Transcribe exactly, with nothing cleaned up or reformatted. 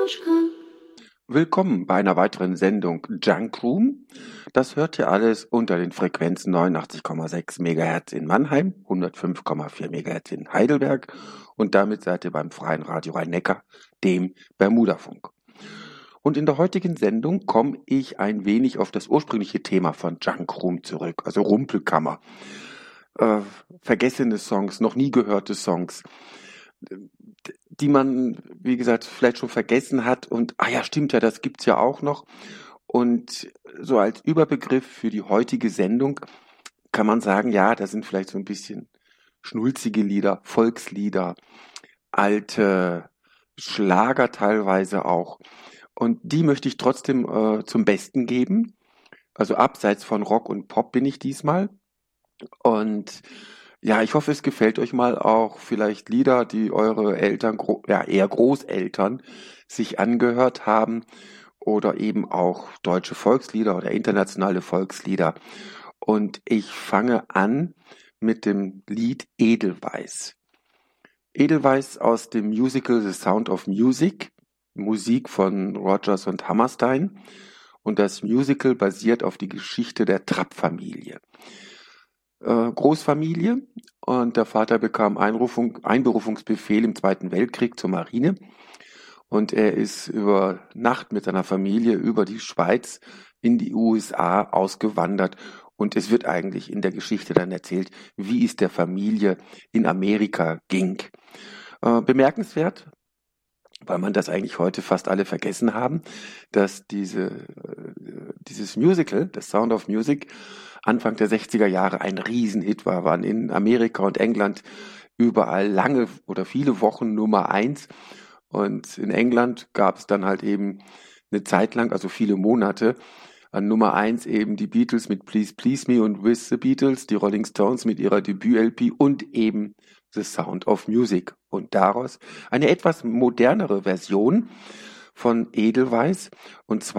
Willkommen bei einer weiteren Sendung Junk Room. Das hört ihr alles unter den Frequenzen neunundachtzig Komma sechs Megahertz in Mannheim, hundertfünf Komma vier Megahertz in Heidelberg und damit seid ihr beim Freien Radio Rhein-Neckar, dem Bermudafunk. Und in der heutigen Sendung komme ich ein wenig auf das ursprüngliche Thema von Junk Room zurück, also Rumpelkammer. Äh, vergessene Songs, noch nie gehörte Songs, die man, wie gesagt, vielleicht schon vergessen hat und, ah ja, stimmt ja, das gibt's ja auch noch. Und so als Überbegriff für die heutige Sendung kann man sagen, ja, da sind vielleicht so ein bisschen schnulzige Lieder, Volkslieder, alte Schlager teilweise auch. Und die möchte ich trotzdem äh, zum Besten geben. Also abseits von Rock und Pop bin ich diesmal. Und ja, ich hoffe, es gefällt euch mal auch vielleicht Lieder, die eure Eltern, gro- ja eher Großeltern sich angehört haben oder eben auch deutsche Volkslieder oder internationale Volkslieder. Und ich fange an mit dem Lied Edelweiß. Edelweiß aus dem Musical The Sound of Music, Musik von Rodgers und Hammerstein. Und das Musical basiert auf die Geschichte der Trapp-Familie. Äh, Großfamilie und der Vater bekam Einrufung, Einberufungsbefehl im Zweiten Weltkrieg zur Marine und er ist über Nacht mit seiner Familie über die Schweiz in die U S A ausgewandert und es wird eigentlich in der Geschichte dann erzählt, wie es der Familie in Amerika ging. Äh, bemerkenswert, weil man das eigentlich heute fast alle vergessen haben, dass diese, äh, dieses Musical, das Sound of Music, Anfang der sechziger Jahre ein Riesenhit war, waren in Amerika und England überall lange oder viele Wochen Nummer eins. Und in England gab es dann halt eben eine Zeit lang, also viele Monate, an Nummer eins eben die Beatles mit Please Please Me und With the Beatles, die Rolling Stones mit ihrer Debüt-L P und eben The Sound of Music. Und daraus eine etwas modernere Version von Edelweiß, und zwar